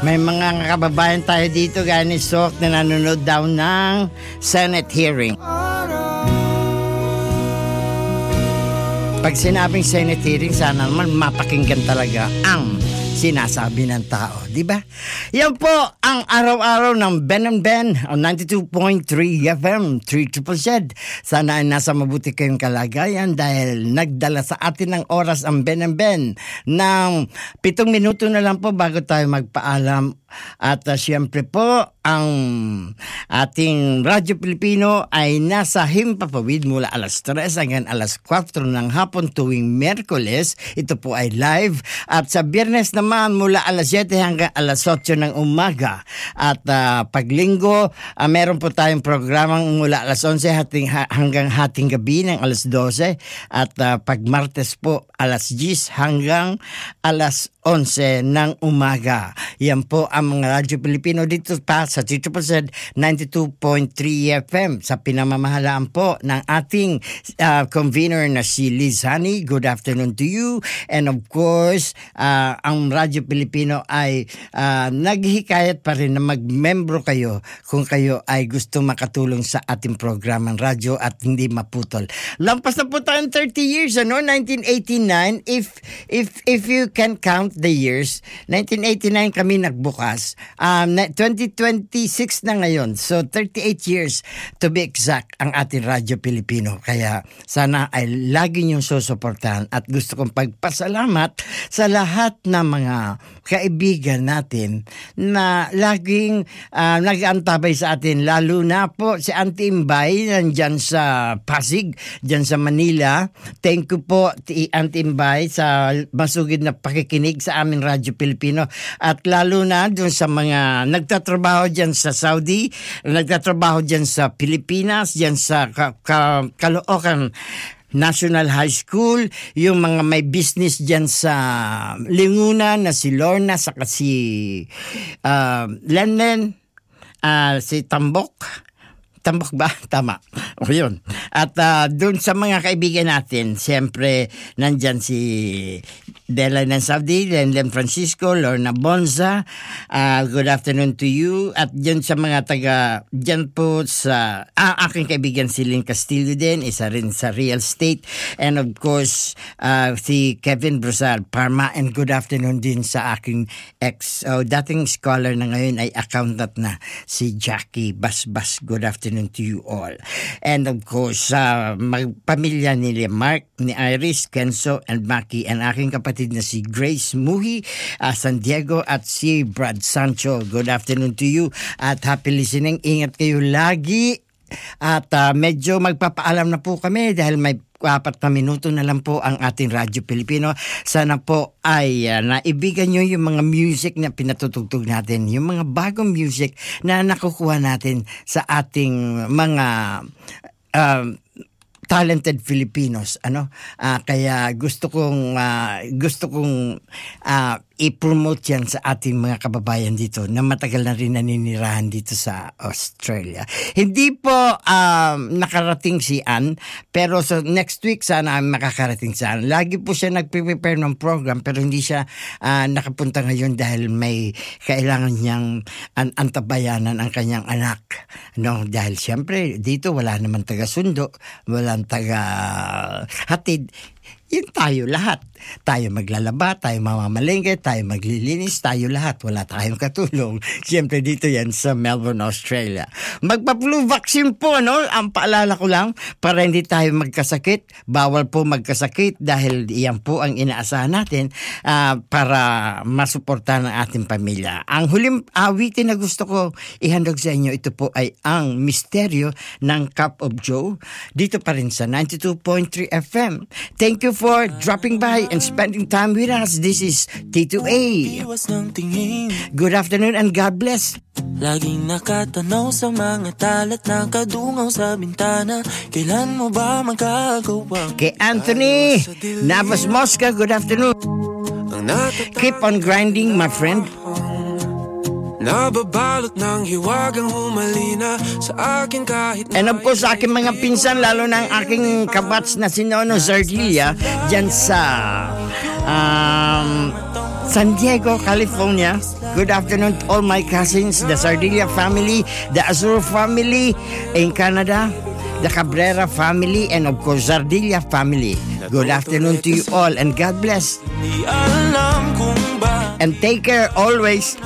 May mga kababayan tayo dito gaya ni Sok na nanonood daw ng Senate hearing. Pag sinabing Senate hearing, sana naman mapakinggan talaga ang sinasabi ng tao, di ba? Yan po ang araw-araw ng Ben and Ben on 92.3 FM, 3ZZZ. Sana ay nasa mabuti kayong kalagayan dahil nagdala sa atin ng oras ang Ben and Ben ng 7 minuto na lang po bago tayo magpaalam. At siyempre po, ang ating Radyo Pilipino ay nasa Himpapawid mula alas 3 hanggang alas 4 ng hapon tuwing Miyerkules. Ito po ay live. At sa Biyernes naman mula alas 7 hanggang alas 8 ng umaga. At pag Linggo, meron po tayong programang mula alas 11 hanggang hating gabi ng alas 12. At pag Martes po, alas 10 hanggang alas 11 ng umaga. Yan po ang mga Radyo Pilipino dito pa sa 3ZZZ 92.3 FM sa pinamamahalaan po ng ating convener na si Liz Honey. Good afternoon to you. And of course, ang Radyo Pilipino ay naghihikayat pa rin na mag-membro kayo kung kayo ay gusto makatulong sa ating programang radyo at hindi maputol. Lampas na po tayong 30 years, 1989. If you can count the years, 1989 kami nagbukas. 2026 na ngayon. So 38 years to be exact ang ating Radyo Pilipino. Kaya sana ay lagi niyong susuportahan at gusto kong pagpasalamat sa lahat ng mga kaibigan natin na laging nag-antabay sa atin. Lalo na po si Auntie Imbay nandyan sa Pasig, dyan sa Manila. Thank you po Auntie Imbay sa masugid na pakikinig sa aming Radyo Pilipino. At lalo na dun sa mga nagtatrabaho dyan sa Saudi, nagtatrabaho dyan sa Pilipinas, dyan sa Caloocan National High School, yung mga may business dyan sa Lingunan na si Lorna, saka si Lenlen, si Tambok ba? Tama. O yun. At doon sa mga kaibigan natin, siyempre, nandyan si Dela ng Saudi, Lenlen Francisco, Lorna Bonza. Good afternoon to you. At dyan sa mga taga, dyan po sa, aking kaibigan si Lynn Castillo din, isa rin sa real estate. And of course, si Kevin Brusal Parma. And good afternoon din sa aking dating scholar na ngayon ay accountant na, si Jackie Basbas. Good afternoon to you all. And of course, magpamilya ni Mark, ni Iris, Kenzo, and Maki, and aking kapatid na si Grace Muhi, San Diego, at si Brad Sancho. Good afternoon to you at happy listening. Ingat kayo lagi. At medyo magpapaalam na po kami dahil may 4 na minuto na lang po ang ating Radyo Pilipino. Sana po ay naibigan nyo yung mga music na pinatutugtog natin, yung mga bagong music na nakukuha natin sa ating mga talented Filipinos, kaya gusto kong i-promote yan sa ating mga kababayan dito na matagal na rin naninirahan dito sa Australia. Hindi po nakarating si Ann, pero so next week sana makakarating si Ann. Lagi po siya nagpe-prepare ng program pero hindi siya nakapunta ngayon dahil may kailangan niyang antabayanan ang kanyang anak. Dahil siyempre dito wala naman taga-sundo, walang taga-hatid. Yun tayo lahat. Tayo maglalaba, tayo mamamalengke, tayo maglilinis, tayo lahat. Wala tayong katulong. Siyempre dito yan sa Melbourne, Australia. Magpa-flu vaccine po, Ang paalala ko lang, para hindi tayo magkasakit. Bawal po magkasakit dahil iyan po ang inaasahan natin para masuportahan ang ating pamilya. Ang huling awitin na gusto ko ihandog sa inyo, ito po ay ang misteryo ng Cup of Joe. Dito pa rin sa 92.3 FM. Thank you for dropping by and spending time with us. This is T2A. Good afternoon and God bless. Laging nakatanaw sa mga talat na kadungaw sa bintana. Kailan mo ba magagawa? Kay Anthony Navas Mosca, good afternoon. Keep on grinding, my friend. Nababalot ng hiwagang humalina sa akin kahit na... And of course, sa aking mga pinsan, lalo na ang aking kabats na si Nono Zardilia, dyan sa San Diego, California. Good afternoon to all my cousins, the Sardilla family, the Azur family in Canada, the Cabrera family, and of course, Sardilla family. Good afternoon to you all and God bless. Di alam kung ba And take care always.